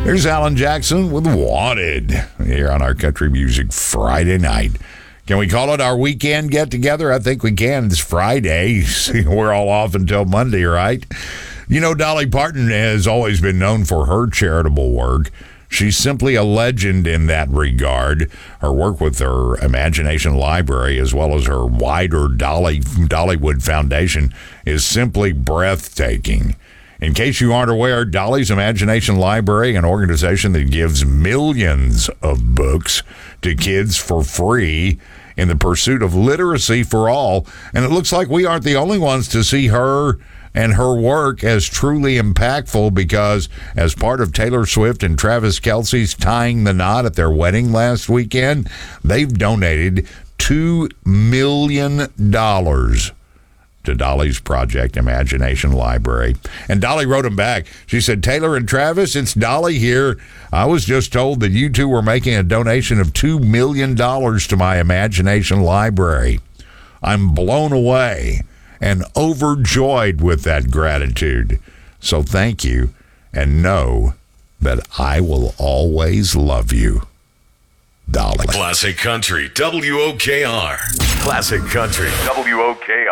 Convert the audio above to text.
Here's Alan Jackson with Wanted here on our Country Music Friday night. Can we call it our weekend get-together? I think we can. It's Friday. We're all off until Monday, right? You know, Dolly Parton has always been known for her charitable work. She's simply a legend in that regard. Her work with her Imagination Library, as well as her wider Dollywood Foundation, is simply breathtaking. In case you aren't aware, Dolly's Imagination Library, an organization that gives millions of books to kids for free in the pursuit of literacy for all. And it looks like we aren't the only ones to see her and her work as truly impactful, because as part of Taylor Swift and Travis Kelce's tying the knot at their wedding last weekend, they've donated $2 million to Dolly's project, Imagination Library. And Dolly wrote him back. She said, "Taylor and Travis, it's Dolly here. I was just told that you two were making a donation of $2 million to my Imagination Library. I'm blown away and overjoyed with that gratitude. So thank you, and know that I will always love you, Dolly." Classic Country, WOKR. Classic Country, WOKR.